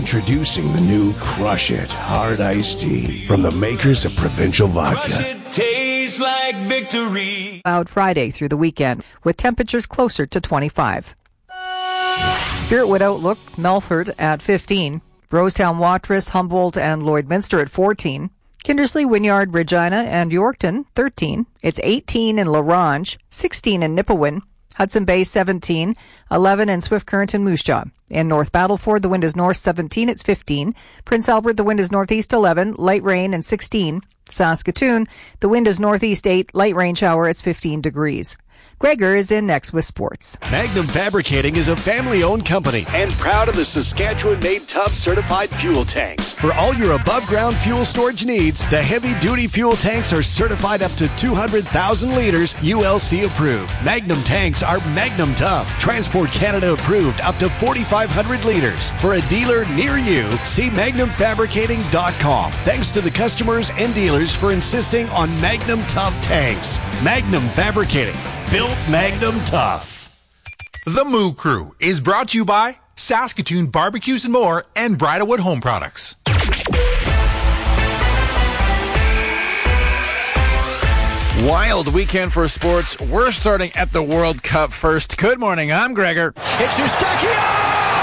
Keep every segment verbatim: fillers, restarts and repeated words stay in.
Introducing the new Crush It Hard Iced Tea from the makers of Provincial Vodka. Crush It tastes like victory. Cloud Friday through the weekend with temperatures closer to twenty-five. Spiritwood Outlook, Melfort at fifteen. Rosetown, Watrous, Humboldt, and Lloydminster at fourteen. Kindersley, Wynyard, Regina, and Yorkton, thirteen. It's eighteen in La Ronge, sixteen in Nipawin. Hudson Bay, seventeen. eleven in Swift Current and Moose Jaw. In North Battleford, the wind is north, seventeen. It's fifteen. Prince Albert, the wind is northeast, eleven. Light rain, and sixteen. Saskatoon, the wind is northeast, eight. Light rain shower, it's fifteen degrees. Gregor is in next with sports. Magnum Fabricating is a family-owned company and proud of the Saskatchewan-made T U F certified fuel tanks. For all your above-ground fuel storage needs, the heavy-duty fuel tanks are certified up to two hundred thousand liters, U L C approved. Magnum tanks are Magnum Tough, Transport Canada approved up to forty-five hundred liters. For a dealer near you, see magnum fabricating dot com. Thanks to the customers and dealers for insisting on Magnum Tough tanks. Magnum Fabricating. Built Magnum Tough. The Moo Crew is brought to you by Saskatoon Barbecues and More and Bridalwood Home Products. Wild weekend for sports. We're starting at the World Cup first. Good morning, I'm Gregor. It's Eustachio!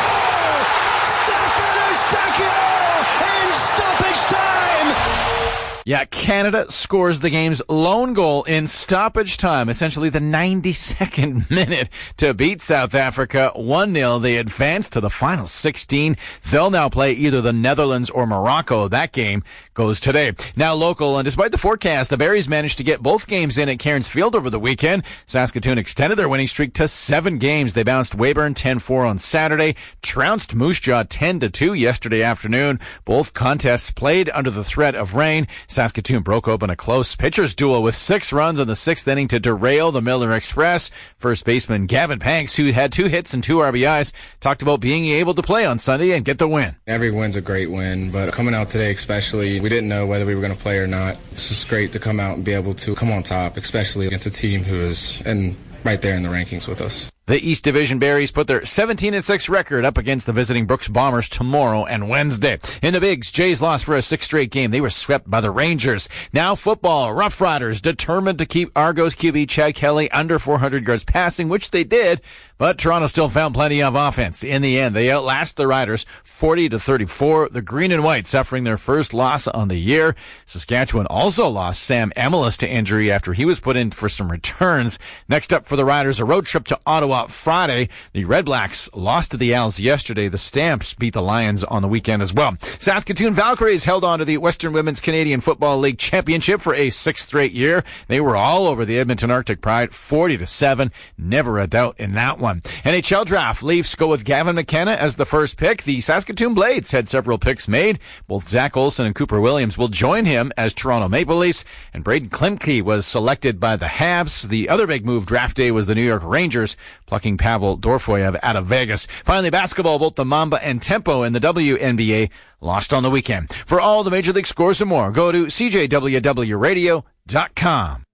Stefan Eustachio in stoppage time! Yeah, Canada scores the game's lone goal in stoppage time, essentially the ninety-second minute to beat South Africa one nil. They advance to the final sixteen. They'll now play either the Netherlands or Morocco. That game goes today. Now local, and despite the forecast, the Berries managed to get both games in at Cairns Field over the weekend. Saskatoon extended their winning streak to seven games. They bounced Weyburn ten four on Saturday, trounced Moose Jaw ten to two yesterday afternoon. Both contests played under the threat of rain. Saskatoon broke open a close pitcher's duel with six runs in the sixth inning to derail the Miller Express. First baseman Gavin Panks, who had two hits and two R B Is, talked about being able to play on Sunday and get the win. Every win's a great win, but coming out today especially, we didn't know whether we were going to play or not. It's just great to come out and be able to come on top, especially against a team who is in, right there in the rankings with us. The East Division Berries put their seventeen and six record up against the visiting Brooks Bombers tomorrow and Wednesday. In the Bigs, Jays lost for a sixth straight game. They were swept by the Rangers. Now football, Rough Riders determined to keep Argos Q B Chad Kelly under four hundred yards passing, which they did, but Toronto still found plenty of offense. In the end, they outlast the Riders forty to thirty-four. The Green and White suffering their first loss on the year. Saskatchewan also lost Sam Amelis to injury after he was put in for some returns. Next up for the Riders, a road trip to Ottawa Friday. The Red Blacks lost to the Owls yesterday. The Stamps beat the Lions on the weekend as well. Saskatoon Valkyries held on to the Western Women's Canadian Football League Championship for a sixth straight year. They were all over the Edmonton Arctic Pride, forty to seven. Never a doubt in that one. N H L draft. Leafs go with Gavin McKenna as the first pick. The Saskatoon Blades had several picks made. Both Zach Olson and Cooper Williams will join him as Toronto Maple Leafs. And Braden Klimke was selected by the Habs. The other big move draft day was the New York Rangers plucking Pavel Dorofeyev out of Vegas. Finally, basketball, both the Mamba and Tempo in the W N B A lost on the weekend. For all the Major League scores and more, go to C J W W radio dot com.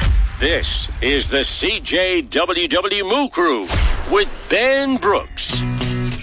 This is the C J W W Moo Crew with Ben Brooks.